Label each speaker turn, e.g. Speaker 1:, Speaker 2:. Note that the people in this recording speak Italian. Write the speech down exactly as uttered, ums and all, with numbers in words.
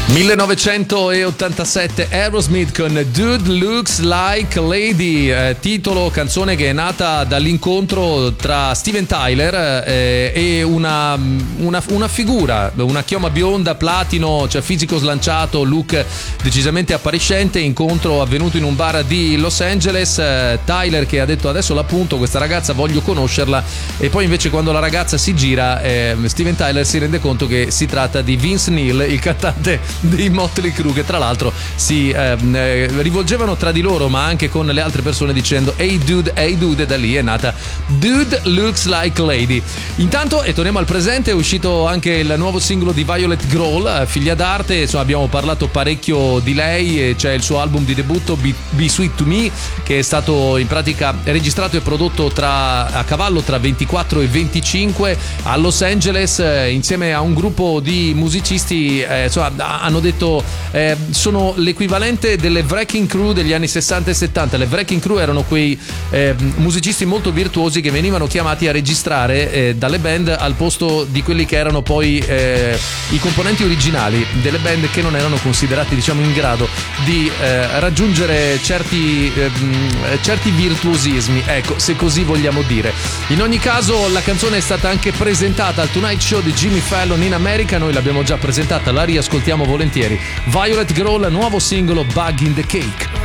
Speaker 1: millenovecentottantasette, Aerosmith con Dude Looks Like Lady, eh, titolo, canzone che è nata dall'incontro tra Steven Tyler eh, e una, una, una figura, una chioma bionda, platino, cioè fisico slanciato, look decisamente appariscente, incontro avvenuto in un bar di Los Angeles, eh, Tyler che ha detto adesso l'appunto, questa ragazza voglio conoscerla, e poi invece quando la ragazza si gira eh, Steven Tyler si rende conto che si tratta di Vince Neil, il cantante dei Motley Crue, che tra l'altro si eh, eh, rivolgevano tra di loro ma anche con le altre persone dicendo hey dude, hey dude, e da lì è nata Dude Looks Like Lady. Intanto, e torniamo al presente, è uscito anche il nuovo singolo di Violet Grohl, figlia d'arte, insomma abbiamo parlato parecchio di lei, e c'è il suo album di debutto Be, Be Sweet to Me, che è stato in pratica registrato e prodotto tra, a cavallo tra ventiquattro e venticinque a Los Angeles, eh, insieme a un gruppo di musicisti, eh, insomma hanno detto eh, sono l'equivalente delle Wrecking Crew degli anni sessanta e settanta. Le Wrecking Crew erano quei eh, musicisti molto virtuosi che venivano chiamati a registrare eh, dalle band al posto di quelli che erano poi eh, i componenti originali delle band, che non erano considerati, diciamo, in grado di eh, raggiungere certi, eh, certi virtuosismi, ecco, se così vogliamo dire. In ogni caso la canzone è stata anche presentata al Tonight Show di Jimmy Fallon in America, noi l'abbiamo già presentata, la riascoltiamo volentieri. Violet Grohl, nuovo singolo Bug in the Cake.